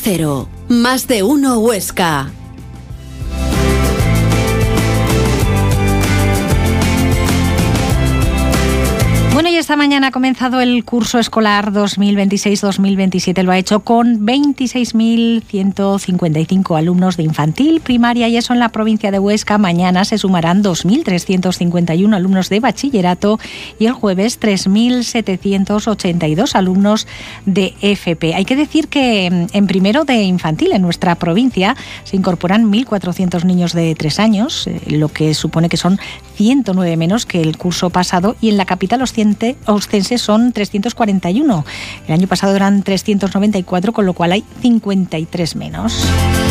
Cero, Más de Uno Huesca. Bueno, y esta mañana ha comenzado el curso escolar 2026-2027. Lo ha hecho con 26.155 alumnos de infantil, primaria y eso en la provincia de Huesca. Mañana se sumarán 2.351 alumnos de bachillerato y el jueves 3.782 alumnos de FP. Hay que decir que en primero de infantil en nuestra provincia se incorporan 1.400 niños de 3 años, lo que supone que son 109 menos que el curso pasado, y en la capital ostense son 341. El año pasado eran 394, con lo cual hay 53 menos.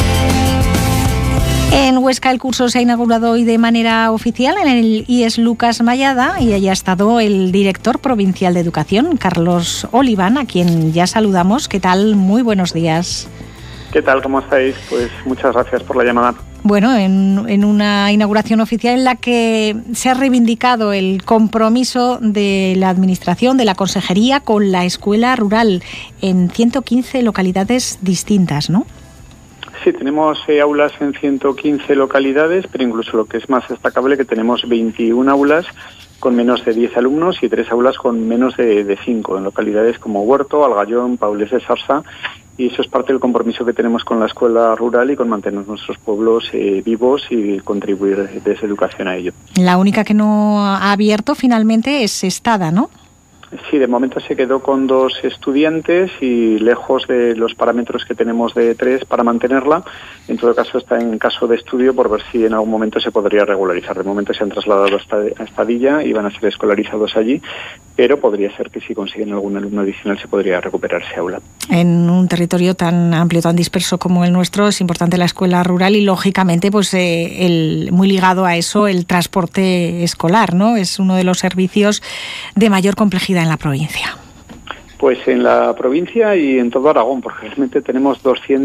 En Huesca el curso se ha inaugurado hoy de manera oficial en el IES Lucas Mayada y allí ha estado el director provincial de Educación, Carlos Oliván, a quien ya saludamos. ¿Qué tal? Muy buenos días. ¿Qué tal? ¿Cómo estáis? Pues muchas gracias por la llamada. Bueno, en una inauguración oficial en la que se ha reivindicado el compromiso de la Administración, de la Consejería, con la escuela rural en 115 localidades distintas, ¿no? Sí, tenemos aulas en 115 localidades, pero incluso lo que es más destacable que tenemos 21 aulas con menos de 10 alumnos y 3 aulas con menos de 5 en localidades como Huerto, Algallón, Paules de Sarsa. Y eso es parte del compromiso que tenemos con la escuela rural y con mantener nuestros pueblos vivos y contribuir desde educación a ello. La única que no ha abierto finalmente es Estada, ¿no? Sí, de momento se quedó con 2 estudiantes y lejos de los parámetros que tenemos de 3 para mantenerla. En todo caso está en caso de estudio por ver si en algún momento se podría regularizar. De momento se han trasladado a Estadilla y van a ser escolarizados allí, pero podría ser que si consiguen algún alumno adicional se podría recuperar ese aula. En un territorio tan amplio, tan disperso como el nuestro, es importante la escuela rural y, lógicamente, pues muy ligado a eso, el transporte escolar, ¿no? Es uno de los servicios de mayor complejidad en la provincia. Pues en la provincia y en todo Aragón, porque realmente tenemos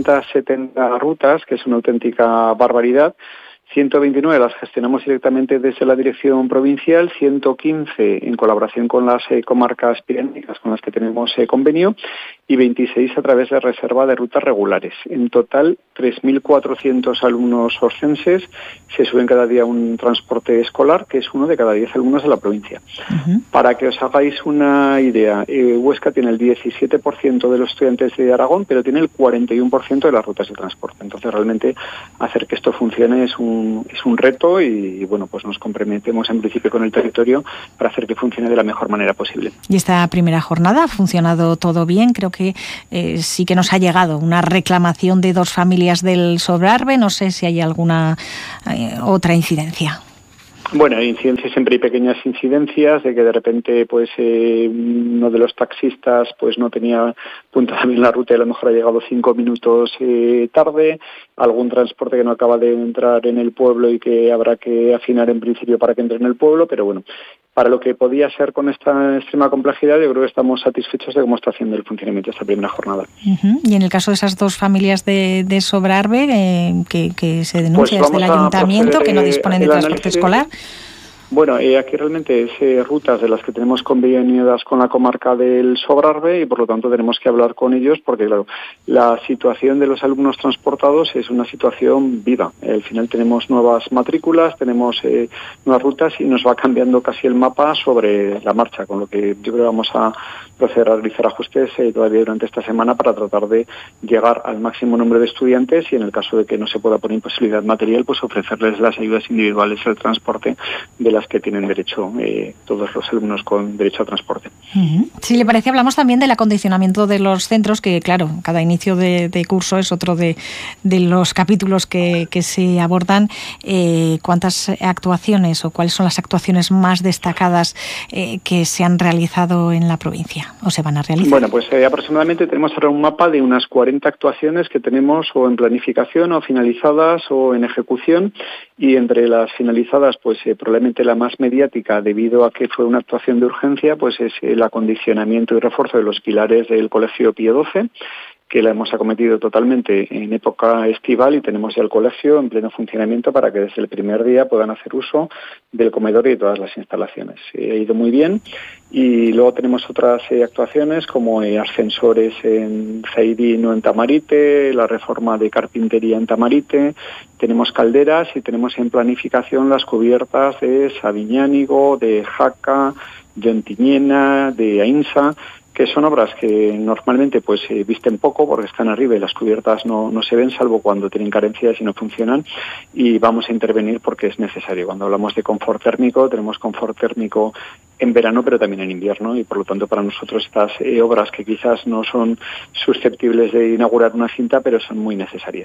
270 rutas, que es una auténtica barbaridad. 129 las gestionamos directamente desde la dirección provincial, 115 en colaboración con las comarcas pirenaicas con las que tenemos convenio y 26 a través de reserva de rutas regulares. En total, 3.400 alumnos orcenses se suben cada día a un transporte escolar, que es uno de cada 10 alumnos de la provincia. Uh-huh. Para que os hagáis una idea, Huesca tiene el 17% de los estudiantes de Aragón, pero tiene el 41% de las rutas de transporte. Entonces, realmente, hacer que esto funcione es un reto y bueno, pues nos comprometemos en principio con el territorio para hacer que funcione de la mejor manera posible. Y esta primera jornada ha funcionado todo bien. Creo que sí que nos ha llegado una reclamación de 2 familias del Sobrarbe. No sé si hay alguna otra incidencia. Bueno, hay incidencias, siempre hay pequeñas incidencias de que de repente pues uno de los taxistas pues no tenía puntada bien la ruta y a lo mejor ha llegado 5 minutos tarde, algún transporte que no acaba de entrar en el pueblo y que habrá que afinar en principio para que entre en el pueblo, pero bueno, para lo que podía ser con esta extrema complejidad, yo creo que estamos satisfechos de cómo está haciendo el funcionamiento esta primera jornada. Uh-huh. Y en el caso de esas 2 familias de Sobrarbe, que se denuncia pues desde el ayuntamiento, que no disponen de transporte escolar. Bueno, aquí realmente es rutas de las que tenemos conveniadas con la comarca del Sobrarbe y por lo tanto tenemos que hablar con ellos porque, claro, la situación de los alumnos transportados es una situación viva. Al final tenemos nuevas matrículas, tenemos nuevas rutas y nos va cambiando casi el mapa sobre la marcha, con lo que yo creo que vamos a proceder a realizar ajustes todavía durante esta semana para tratar de llegar al máximo número de estudiantes y en el caso de que no se pueda poner imposibilidad material, pues ofrecerles las ayudas individuales al transporte de las que tienen derecho todos los alumnos con derecho a transporte. Uh-huh. Si le parece, hablamos también del acondicionamiento de los centros, que claro, cada inicio de curso es otro de los capítulos que se abordan. ¿Cuántas actuaciones o cuáles son las actuaciones más destacadas que se han realizado en la provincia o se van a realizar? Bueno, pues aproximadamente tenemos ahora un mapa de unas 40 actuaciones que tenemos o en planificación o finalizadas o en ejecución, y entre las finalizadas pues probablemente la más mediática debido a que fue una actuación de urgencia pues es el acondicionamiento y refuerzo de los pilares del Colegio Pío XII, que la hemos acometido totalmente en época estival y tenemos ya el colegio en pleno funcionamiento para que desde el primer día puedan hacer uso del comedor y de todas las instalaciones. Ha ido muy bien. Y luego tenemos otras actuaciones como ascensores en Zaidín o en Tamarite, la reforma de carpintería en Tamarite, tenemos calderas y tenemos en planificación las cubiertas de Sabiñánigo, de Jaca, de Ontiñena, de Ainsa, que son obras que normalmente pues visten poco porque están arriba y las cubiertas no se ven, salvo cuando tienen carencias y no funcionan, y vamos a intervenir porque es necesario. Cuando hablamos de confort térmico, tenemos confort térmico en verano pero también en invierno, y por lo tanto para nosotros estas obras que quizás no son susceptibles de inaugurar una cinta pero son muy necesarias.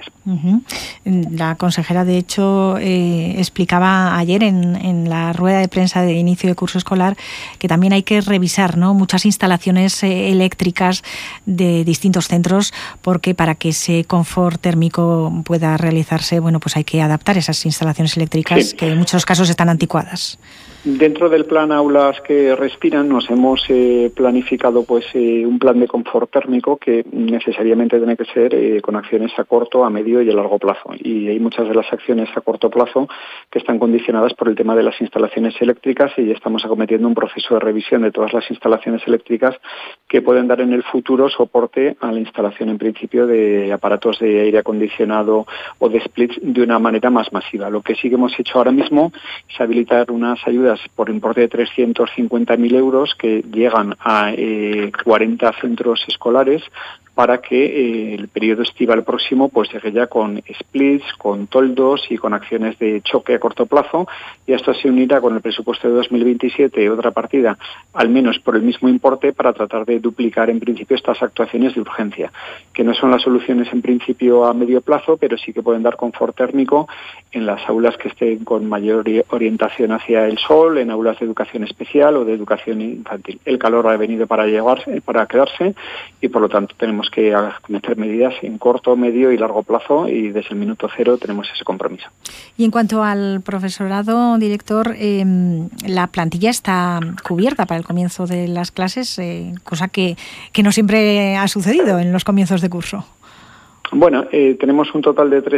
La consejera de hecho explicaba ayer en la rueda de prensa de inicio de curso escolar que también hay que revisar, ¿no?, muchas instalaciones eléctricas de distintos centros, porque para que ese confort térmico pueda realizarse, bueno, pues hay que adaptar esas instalaciones eléctricas, sí, que en muchos casos están anticuadas. Dentro del plan Aulas que Respiran nos hemos planificado pues un plan de confort térmico que necesariamente tiene que ser con acciones a corto, a medio y a largo plazo. Y hay muchas de las acciones a corto plazo que están condicionadas por el tema de las instalaciones eléctricas, y estamos acometiendo un proceso de revisión de todas las instalaciones eléctricas que pueden dar en el futuro soporte a la instalación en principio de aparatos de aire acondicionado o de splits de una manera más masiva. Lo que sí que hemos hecho ahora mismo es habilitar unas ayudas por importe de 350.000 euros que llegan a 40 centros escolares para que el periodo estival próximo pues llegue ya con splits, con toldos y con acciones de choque a corto plazo, y esto se unirá con el presupuesto de 2027 otra partida, al menos por el mismo importe, para tratar de duplicar en principio estas actuaciones de urgencia, que no son las soluciones en principio a medio plazo, pero sí que pueden dar confort térmico en las aulas que estén con mayor orientación hacia el sol, en aulas de educación especial o de educación infantil. El calor ha venido para quedarse, y por lo tanto tenemos que meter medidas en corto, medio y largo plazo, y desde el minuto cero tenemos ese compromiso. Y en cuanto al profesorado, director, la plantilla está cubierta para el comienzo de las clases, cosa que no siempre ha sucedido en los comienzos de curso. Bueno, tenemos un total de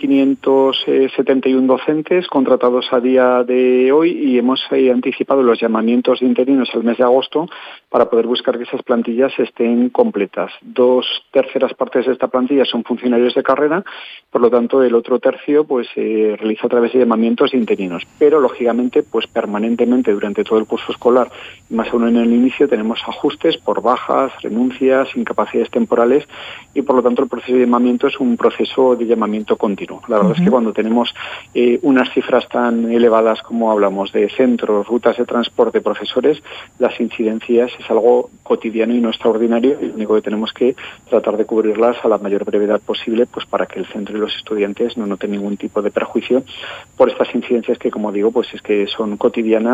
3.571 docentes contratados a día de hoy, y hemos anticipado los llamamientos de interinos al mes de agosto para poder buscar que esas plantillas estén completas. 2/3 partes de esta plantilla son funcionarios de carrera, por lo tanto el otro tercio pues realiza a través de llamamientos de interinos. Pero lógicamente pues permanentemente durante todo el curso escolar, más aún en el inicio, tenemos ajustes por bajas, renuncias, incapacidades temporales, y por lo tanto el proceso de llamamiento es un proceso de llamamiento continuo. La verdad es que cuando tenemos unas cifras tan elevadas como hablamos de centros, rutas de transporte, profesores, las incidencias es algo cotidiano y no extraordinario, y lo único que tenemos que tratar de cubrirlas a la mayor brevedad posible, pues para que el centro y los estudiantes no noten ningún tipo de perjuicio por estas incidencias que, como digo, pues es que son cotidianas